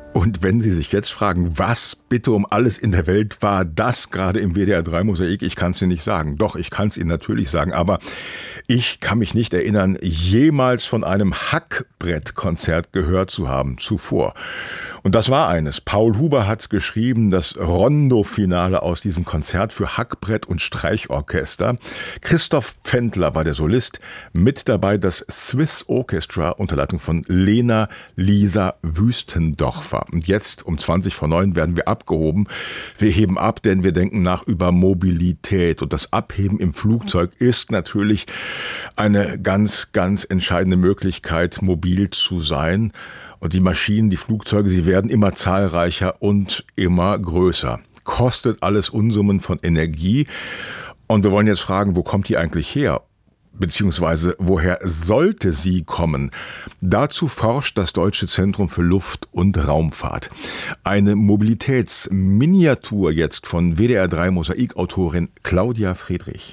Und wenn Sie sich jetzt fragen, was bitte um alles in der Welt war das gerade im WDR 3 Mosaik, ich kann es Ihnen nicht sagen. Doch, ich kann es Ihnen natürlich sagen, aber ich kann mich nicht erinnern, jemals von einem Hackbrettkonzert gehört zu haben zuvor. Und das war eines. Paul Huber hat's geschrieben, das Rondo-Finale aus diesem Konzert für Hackbrett und Streichorchester. Christoph Pfändler war der Solist, mit dabei das Swiss Orchestra unter Leitung von Lena Lisa Wüstendorfer. Und jetzt um 20:09 werden wir abgehoben. Wir heben ab, denn wir denken nach über Mobilität. Und das Abheben im Flugzeug ist natürlich eine ganz, ganz entscheidende Möglichkeit, mobil zu sein. Und die Maschinen, die Flugzeuge, sie werden immer zahlreicher und immer größer. Kostet alles Unsummen von Energie. Und wir wollen jetzt fragen, wo kommt die eigentlich her? Beziehungsweise, woher sollte sie kommen? Dazu forscht das Deutsche Zentrum für Luft- und Raumfahrt. Eine Mobilitätsminiatur jetzt von WDR 3 Mosaik-Autorin Claudia Friedrich.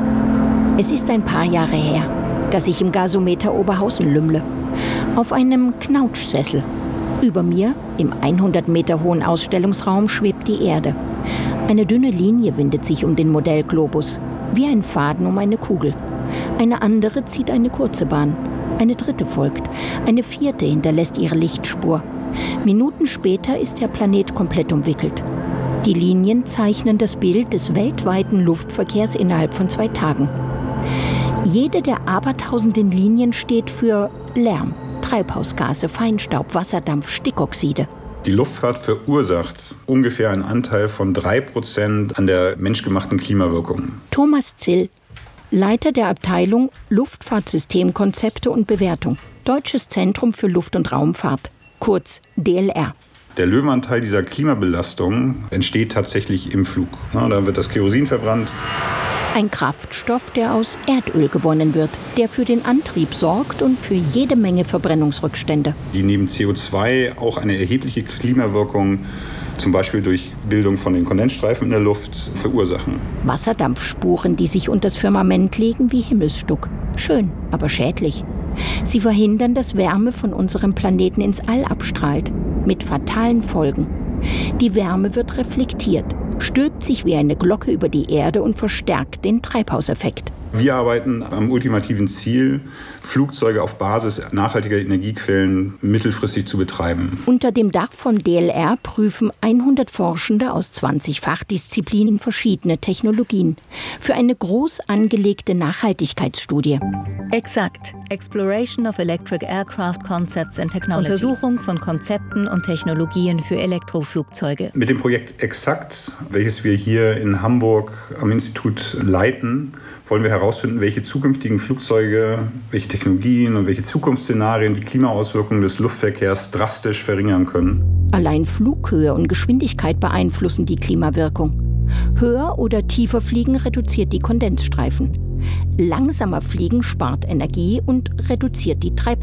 Es ist ein paar Jahre her, dass ich im Gasometer Oberhausen lümmle. Auf einem Knautschsessel. Über mir, im 100 Meter hohen Ausstellungsraum, schwebt die Erde. Eine dünne Linie windet sich um den Modellglobus, wie ein Faden um eine Kugel. Eine andere zieht eine kurze Bahn. Eine dritte folgt. Eine vierte hinterlässt ihre Lichtspur. Minuten später ist der Planet komplett umwickelt. Die Linien zeichnen das Bild des weltweiten Luftverkehrs innerhalb von 2 Tagen. Jede der abertausenden Linien steht für Lärm, Treibhausgase, Feinstaub, Wasserdampf, Stickoxide. Die Luftfahrt verursacht ungefähr einen Anteil von 3% an der menschgemachten Klimawirkung. Thomas Zill, Leiter der Abteilung Luftfahrtsystemkonzepte und Bewertung, Deutsches Zentrum für Luft- und Raumfahrt, kurz DLR. Der Löwenanteil dieser Klimabelastung entsteht tatsächlich im Flug. Da wird das Kerosin verbrannt. Ein Kraftstoff, der aus Erdöl gewonnen wird, der für den Antrieb sorgt und für jede Menge Verbrennungsrückstände. Die neben CO2 auch eine erhebliche Klimawirkung, zum Beispiel durch Bildung von den Kondensstreifen in der Luft, verursachen. Wasserdampfspuren, die sich unters Firmament legen wie Himmelsstuck. Schön, aber schädlich. Sie verhindern, dass Wärme von unserem Planeten ins All abstrahlt, mit fatalen Folgen. Die Wärme wird reflektiert, stülpt sich wie eine Glocke über die Erde und verstärkt den Treibhauseffekt. Wir arbeiten am ultimativen Ziel, Flugzeuge auf Basis nachhaltiger Energiequellen mittelfristig zu betreiben. Unter dem Dach von DLR prüfen 100 Forschende aus 20 Fachdisziplinen verschiedene Technologien für eine groß angelegte Nachhaltigkeitsstudie. EXACT, Exploration of Electric Aircraft Concepts and Technologies. Untersuchung von Konzepten und Technologien für Elektroflugzeuge. Mit dem Projekt EXACT, welches wir hier in Hamburg am Institut leiten, wollen wir herausfinden, welche zukünftigen Flugzeuge, welche Technologien und welche Zukunftsszenarien die Klimaauswirkungen des Luftverkehrs drastisch verringern können. Allein Flughöhe und Geschwindigkeit beeinflussen die Klimawirkung. Höher oder tiefer fliegen reduziert die Kondensstreifen. Langsamer fliegen spart Energie und reduziert die Treibhausgase.